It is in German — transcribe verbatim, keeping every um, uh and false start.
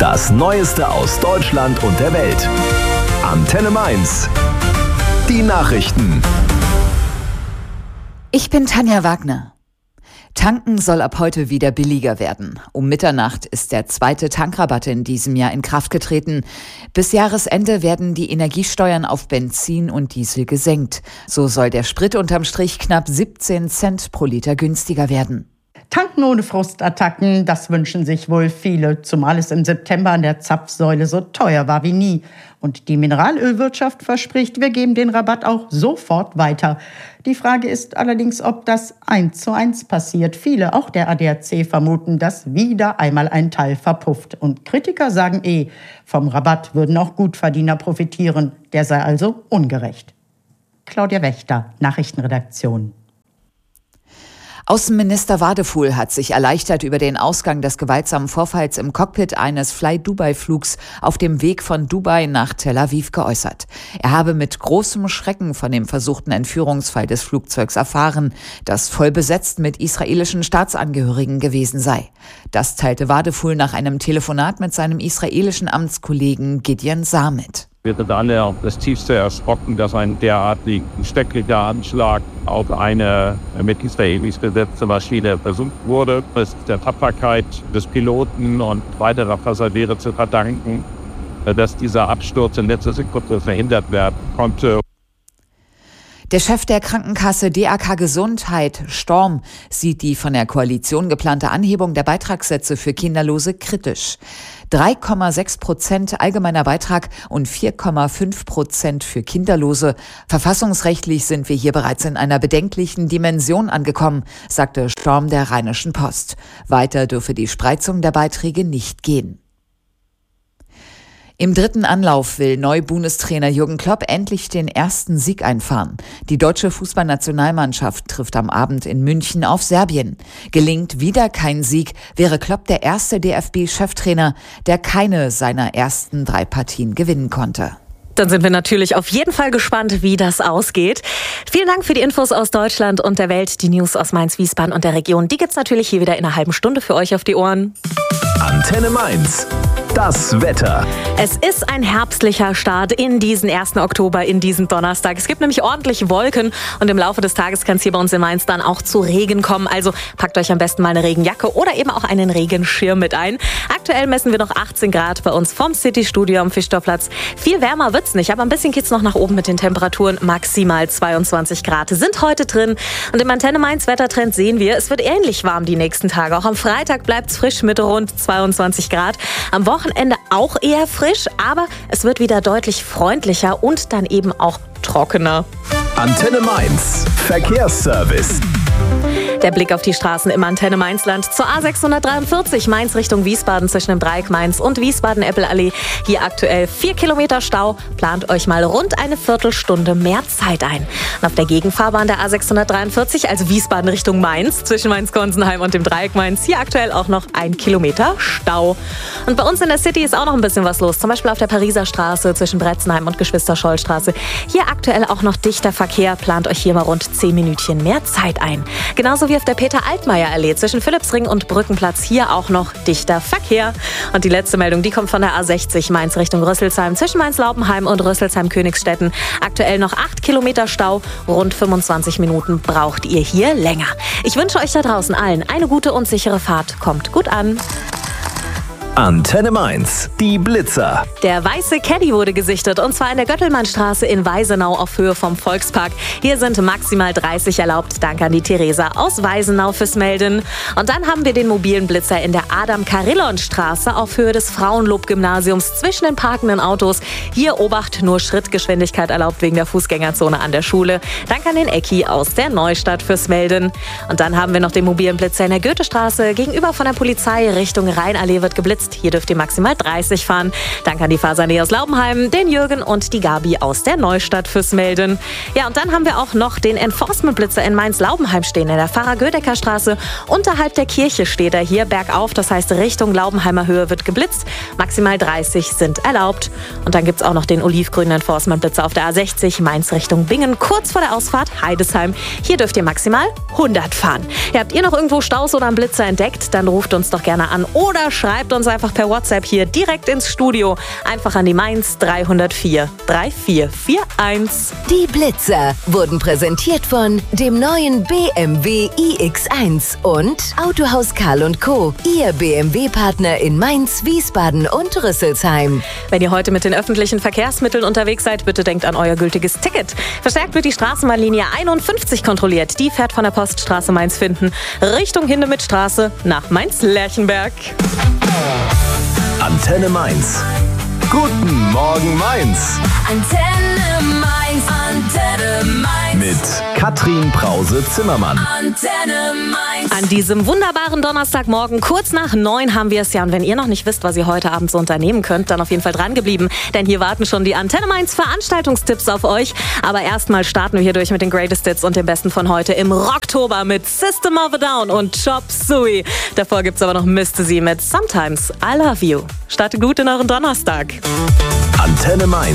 Das Neueste aus Deutschland und der Welt. Antenne Mainz. Die Nachrichten. Ich bin Tanja Wagner. Tanken soll ab heute wieder billiger werden. Um Mitternacht ist der zweite Tankrabatt in diesem Jahr in Kraft getreten. Bis Jahresende werden die Energiesteuern auf Benzin und Diesel gesenkt. So soll der Sprit unterm Strich knapp siebzehn Cent pro Liter günstiger werden. Tanken ohne Frustattacken, das wünschen sich wohl viele, zumal es im September an der Zapfsäule so teuer war wie nie. Und die Mineralölwirtschaft verspricht, wir geben den Rabatt auch sofort weiter. Die Frage ist allerdings, ob das eins zu eins passiert. Viele, auch der A D A C, vermuten, dass wieder einmal ein Teil verpufft. Und Kritiker sagen eh, vom Rabatt würden auch Gutverdiener profitieren. Der sei also ungerecht. Claudia Wächter, Nachrichtenredaktion. Außenminister Wadefuhl hat sich erleichtert über den Ausgang des gewaltsamen Vorfalls im Cockpit eines Fly-Dubai-Flugs auf dem Weg von Dubai nach Tel Aviv geäußert. Er habe mit großem Schrecken von dem versuchten Entführungsfall des Flugzeugs erfahren, das voll besetzt mit israelischen Staatsangehörigen gewesen sei. Das teilte Wadefuhl nach einem Telefonat mit seinem israelischen Amtskollegen Gideon Saar mit. Wir sind alle das tiefste erschrocken, dass ein derartig schrecklicher Anschlag auf eine mit Israelis besetzte Maschine versucht wurde. Es ist der Tapferkeit des Piloten und weiterer Passagiere zu verdanken, dass dieser Absturz in letzter Sekunde verhindert werden konnte. Der Chef der Krankenkasse D A K Gesundheit, Storm, sieht die von der Koalition geplante Anhebung der Beitragssätze für Kinderlose kritisch. drei Komma sechs Prozent allgemeiner Beitrag und vier Komma fünf Prozent für Kinderlose. Verfassungsrechtlich sind wir hier bereits in einer bedenklichen Dimension angekommen, sagte Storm der Rheinischen Post. Weiter dürfe die Spreizung der Beiträge nicht gehen. Im dritten Anlauf will Neu-Bundestrainer Jürgen Klopp endlich den ersten Sieg einfahren. Die deutsche Fußballnationalmannschaft trifft am Abend in München auf Serbien. Gelingt wieder kein Sieg, wäre Klopp der erste D F B-Cheftrainer, der keine seiner ersten drei Partien gewinnen konnte. Dann sind wir natürlich auf jeden Fall gespannt, wie das ausgeht. Vielen Dank für die Infos aus Deutschland und der Welt. Die News aus Mainz, Wiesbaden und der Region, die gibt's natürlich hier wieder in einer halben Stunde für euch auf die Ohren. Antenne Mainz. Das Wetter. Es ist ein herbstlicher Start in diesen ersten Oktober, in diesen Donnerstag. Es gibt nämlich ordentlich Wolken und im Laufe des Tages kann es hier bei uns in Mainz dann auch zu Regen kommen. Also packt euch am besten mal eine Regenjacke oder eben auch einen Regenschirm mit ein. Aktuell messen wir noch achtzehn Grad bei uns vom City-Studio am Fischtorfplatz. Viel wärmer wird's nicht, aber ein bisschen geht's noch nach oben mit den Temperaturen. Maximal zweiundzwanzig Grad sind heute drin. Und im Antenne Mainz Wettertrend sehen wir, es wird ähnlich warm die nächsten Tage. Auch am Freitag bleibt's frisch mit rund zweiundzwanzig Grad. Am Wochenende Wochenende auch eher frisch, aber es wird wieder deutlich freundlicher und dann eben auch trockener. Antenne Mainz. Verkehrsservice. Der Blick auf die Straßen im Antenne Mainzland zur A sechshundertdreiundvierzig Mainz Richtung Wiesbaden zwischen dem Dreieck Mainz und Wiesbaden-Eppelallee. Hier aktuell vier Kilometer Stau. Plant euch mal rund eine Viertelstunde mehr Zeit ein. Und auf der Gegenfahrbahn der A sechshundertdreiundvierzig, also Wiesbaden Richtung Mainz, zwischen Mainz-Konsenheim und dem Dreieck Mainz, hier aktuell auch noch ein Kilometer Stau. Und bei uns in der City ist auch noch ein bisschen was los. Zum Beispiel auf der Pariser Straße zwischen Bretzenheim und Geschwister-Scholl-Straße. Hier aktuell auch noch dichter Verkehr. Plant euch hier mal rund zehn Minütchen mehr Zeit ein. Genauso wie auf der Peter-Altmaier-Allee zwischen Philippsring und Brückenplatz, hier auch noch dichter Verkehr. Und die letzte Meldung, die kommt von der A sechzig Mainz Richtung Rüsselsheim zwischen Mainz-Laupenheim und Rüsselsheim-Königsstetten. Aktuell noch acht Kilometer Stau, rund fünfundzwanzig Minuten braucht ihr hier länger. Ich wünsche euch da draußen allen eine gute und sichere Fahrt. Kommt gut an. Antenne Mainz, die Blitzer. Der weiße Caddy wurde gesichtet und zwar in der Göttelmannstraße in Weisenau auf Höhe vom Volkspark. Hier sind maximal dreißig erlaubt. Danke an die Theresa aus Weisenau fürs Melden. Und dann haben wir den mobilen Blitzer in der Adam-Karillon-Straße auf Höhe des Frauenlob-Gymnasiums zwischen den parkenden Autos. Hier Obacht, nur Schrittgeschwindigkeit erlaubt wegen der Fußgängerzone an der Schule. Danke an den Ecki aus der Neustadt fürs Melden. Und dann haben wir noch den mobilen Blitzer in der Goethestraße gegenüber von der Polizei Richtung Rheinallee wird geblitzt. Hier dürft ihr maximal dreißig fahren. Danke an die Fahrsanee aus Laubenheim, den Jürgen und die Gabi aus der Neustadt fürs Melden. Ja, und dann haben wir auch noch den Enforcement-Blitzer in Mainz-Laubenheim stehen, in der Pfarrer-Gödecker-Straße. Unterhalb der Kirche steht er hier bergauf, das heißt Richtung Laubenheimer Höhe wird geblitzt. Maximal dreißig sind erlaubt. Und dann gibt es auch noch den olivgrünen Enforcement-Blitzer auf der A sechzig, Mainz Richtung Bingen, kurz vor der Ausfahrt Heidesheim. Hier dürft ihr maximal hundert fahren. Ja, habt ihr noch irgendwo Staus oder einen Blitzer entdeckt? Dann ruft uns doch gerne an oder schreibt uns einfach einfach per WhatsApp hier direkt ins Studio. Einfach an die Mainz drei null vier drei vier vier eins. Die Blitzer wurden präsentiert von dem neuen B M W i X eins und Autohaus Karl und Co., Ihr B M W-Partner in Mainz, Wiesbaden und Rüsselsheim. Wenn ihr heute mit den öffentlichen Verkehrsmitteln unterwegs seid, bitte denkt an euer gültiges Ticket. Verstärkt wird die Straßenbahnlinie einundfünfzig kontrolliert. Die fährt von der Poststraße Mainz-Finden Richtung Hindemithstraße nach Mainz-Lerchenberg. Antenne Mainz. Guten Morgen Mainz. Antenne Mainz, Antenne Mainz. Mit Katrin Brause-Zimmermann. Antenne Mainz. An diesem wunderbaren Donnerstagmorgen, kurz nach neun, haben wir es ja. Und wenn ihr noch nicht wisst, was ihr heute Abend so unternehmen könnt, dann auf jeden Fall dran geblieben. Denn hier warten schon die Antenne Mainz Veranstaltungstipps auf euch. Aber erstmal starten wir hier durch mit den Greatest Hits und dem Besten von heute im Rocktober mit System of a Down und Chop Suey. Davor gibt's aber noch Misty Z mit Sometimes I Love You. Startet gut in euren Donnerstag. Antenne Mainz.